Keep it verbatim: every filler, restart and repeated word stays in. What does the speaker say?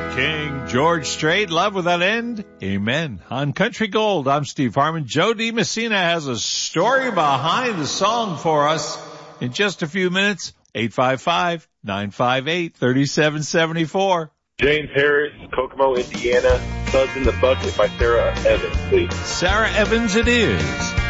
King, George Strait, Love Without End, Amen. On Country Gold, I'm Steve Harmon. Joe DiMessina has a story behind the song for us in just a few minutes. eight five five, nine five eight, three seven seven four. James Harris, Kokomo, Indiana. Suds in the Bucket by Sarah Evans, please. Sarah Evans it is.